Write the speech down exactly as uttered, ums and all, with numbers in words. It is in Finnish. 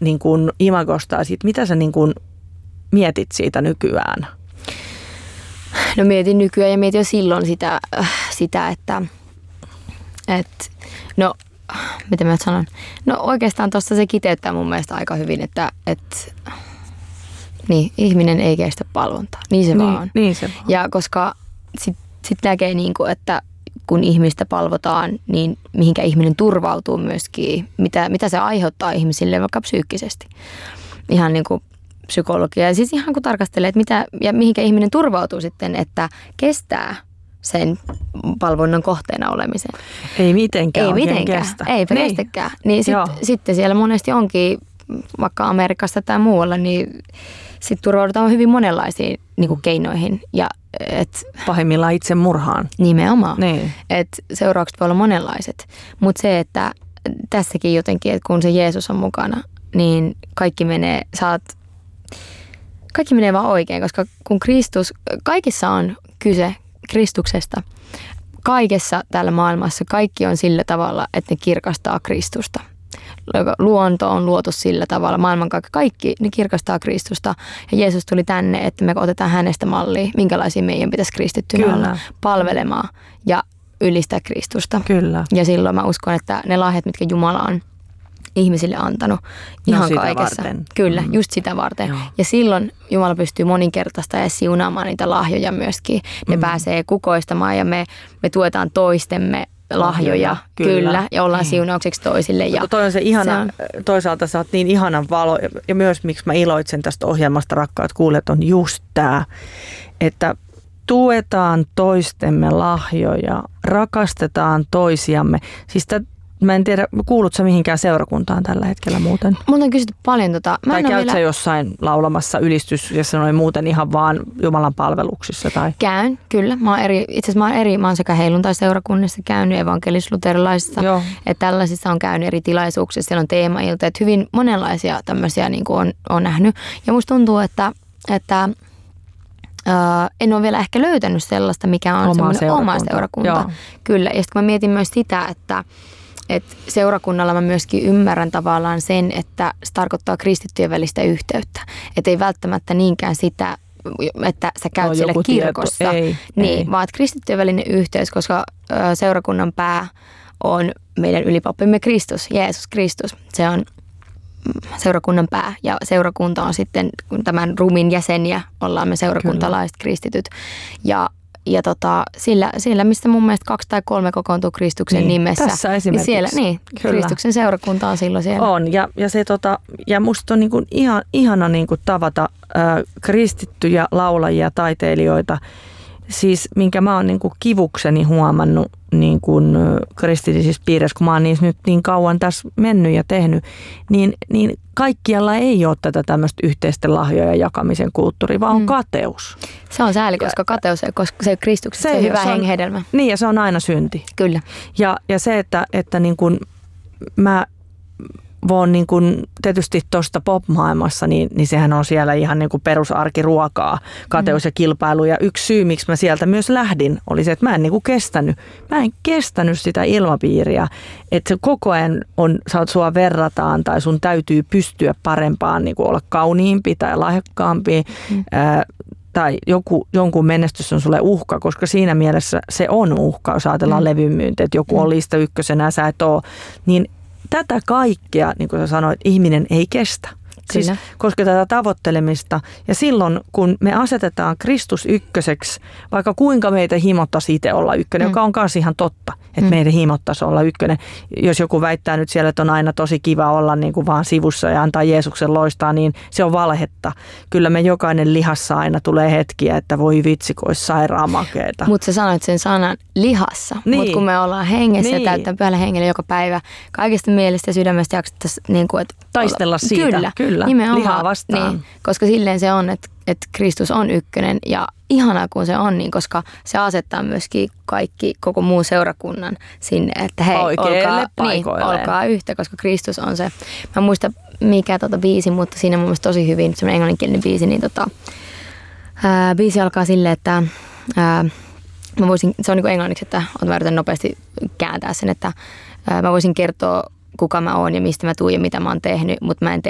niin kuin imagosta ja siitä, mitä sä niin kuin mietit siitä nykyään? No mietin nykyään ja mietin jo silloin sitä, sitä että, että no miten mä sanon, no oikeastaan tuossa se kiteyttää mun mielestä aika hyvin, että, että niin, ihminen ei kestä palvontaa, niin se niin, vaan on. Niin se vaan. Ja koska sitten sit näkee, niin kuin, että kun ihmistä palvotaan, niin mihinkä ihminen turvautuu myöskin, mitä, mitä se aiheuttaa ihmisille vaikka psyykkisesti. Ihan niin kuin psykologia. Ja siis ihan kun tarkastelee, että mitä ja mihinkä ihminen turvautuu sitten, että kestää sen palvonnan kohteena olemisen. Ei mitenkään Ei mitenkään, kestä. ei perästäkään. Niin, niin sit, sitten siellä monesti onkin, vaikka Amerikassa tai muualla, niin sitten turvaudutaan hyvin monenlaisiin niin kuin keinoihin. Ja, et, pahimmillaan itse murhaan. Nimenomaan. Niin. Et seuraukset voi olla monenlaiset. Mutta se, että tässäkin jotenkin, että kun se Jeesus on mukana, niin kaikki menee, saat, kaikki menee vaan oikein, koska kun Kristus, kaikissa on kyse Kristuksesta. Kaikessa täällä maailmassa kaikki on sillä tavalla, että ne kirkastaa Kristusta. Luonto on luotu sillä tavalla, maailmankaikkeus, kaikki ne kirkastaa Kristusta. Ja Jeesus tuli tänne, että me otetaan hänestä mallia, minkälaisia meidän pitäisi kristittynä olla, palvelemaan ja ylistää Kristusta. Kyllä. Ja silloin mä uskon, että ne lahjat, mitkä Jumala on ihmisille antanut ihan no, kaikessa. Varten. Kyllä, mm. just sitä varten. Joo. Ja silloin Jumala pystyy moninkertaistamaan ja siunaamaan niitä lahjoja myöskin. Ne mm. pääsee kukoistamaan ja me, me tuetaan toistemme lahjoja, kyllä, kyllä ja ollaan siunaukseksi toisille. Ja toi on se ihana, se on, toisaalta sä oot niin ihanan valo, ja myös miksi mä iloitsen tästä ohjelmasta, rakkaat kuulijat, on just tää, että tuetaan toistemme lahjoja, rakastetaan toisiamme. Siis tä, mä en tiedä, kuulut sä mihinkään seurakuntaan tällä hetkellä muuten? Multa on kysytty paljon tota. Mä tai käyt vielä... sä jossain laulamassa ylistys, ja sanoin muuten ihan vaan Jumalan palveluksissa? Tai? Käyn, kyllä. Mä oon eri, itse asiassa mä oon eri, mä oon sekä helluntai-seurakunnissa käynyt, evankelis-luterilaisissa, että tällaisissa on käynyt eri tilaisuuksissa, siellä on teemailta, että hyvin monenlaisia tämmöisiä niin kuin on, on nähnyt. Ja musta tuntuu, että, että Uh, en ole vielä ehkä löytänyt sellaista, mikä on oma seurakunta. oma seurakunta. Joo. Kyllä, ja sitten mä mietin myös sitä, että, että seurakunnalla mä myöskin ymmärrän tavallaan sen, että se tarkoittaa kristittyjen välistä yhteyttä. Että ei välttämättä niinkään sitä, että sä käyt no, siellä kirkossa, ei, niin, ei. vaan että kristittyjen välinen yhteys, koska uh, seurakunnan pää on meidän ylipappimme Kristus, Jeesus Kristus. Se on seurakunnan pää ja seurakunta on sitten tämän ruumiin jäseniä, ollaan me seurakuntalaiset Kyllä. kristityt ja, ja tota, sillä, sillä, mistä mun mielestä kaksi tai kolme kokoontuu Kristuksen niin, nimessä, tässä esimerkiksi. niin siellä, niin, Kristuksen seurakunta on silloin siellä. On ja, ja, se, tota, ja musta on niinku ihan, ihana niinku tavata äh, kristittyjä laulajia, taiteilijoita, siis minkä mä oon niinku kivukseni huomannut niin kuin kristillisissä piirissä, kun mä oon niissä nyt niin kauan tässä mennyt ja tehnyt, niin, niin kaikkialla ei ole tätä tämmöistä yhteisten lahjojen jakamisen kulttuuria, vaan on mm. kateus. Se on sääli, koska kateus ei, koska se ei ole Kristuksessa, se, se on hyvä hengenhedelmä. Niin, ja se on aina synti. Kyllä. Ja, ja se, että, että niin kuin mä voin niin kuin tietysti tuosta pop-maailmassa, niin, niin sehän on siellä ihan niin kuin perusarkiruokaa, kateus ja kilpailu. Ja yksi syy, miksi mä sieltä myös lähdin, oli se, että mä en niin kuin kestänyt. Mä en kestänyt sitä ilmapiiriä, että se koko ajan on, sua verrataan tai sun täytyy pystyä parempaan, niin kuin olla kauniimpi tai lahjakkaampi. Mm. Ää, tai joku, jonkun menestys on sulle uhka, koska siinä mielessä se on uhka, jos ajatellaan mm. levyn myynti, että joku mm. on lista ykkösenä ja sä et ole, niin tätä kaikkea, niin kuin sä sanoit, ihminen ei kestä. Siis, koska tätä tavoittelemista. Ja silloin, kun me asetetaan Kristus ykköseksi, vaikka kuinka meitä himottaisi itse olla ykkönen, mm. joka on myös ihan totta, että mm. meidän himottaisi olla ykkönen. Jos joku väittää nyt siellä, että on aina tosi kiva olla niin kuin vaan sivussa ja antaa Jeesuksen loistaa, niin se on valhetta. Kyllä me jokainen lihassa aina tulee hetkiä, että voi vitsi, kun olisi sairaan makeeta. Mutta sä sanoit sen sanan lihassa. Niin. Mutta kun me ollaan hengessä niin. ja täyttää pyhällä hengellä joka päivä, kaikesta mielestä ja sydämestä jaksettaisiin niin kuin, että taistella siitä. Kyllä. Kyllä. Nimenomaan, lihaa vastaan. Niin, koska silleen se on, että, että Kristus on ykkönen ja ihanaa kun se on, niin koska se asettaa myöskin kaikki, koko muu seurakunnan sinne, että hei, olkaa, niin, olkaa yhtä, koska Kristus on se. Mä en muista mikä tota biisi, mutta siinä on mun mielestä tosi hyvin, semmoinen englanninkielinen biisi, niin tota, ää, biisi alkaa silleen, että ää, mä voisin, se on niin kuin englanniksi, että mä yritän nopeasti kääntää sen, että ää, mä voisin kertoa kuka mä oon ja mistä mä tuun ja mitä mä oon tehnyt, mutta mä en tee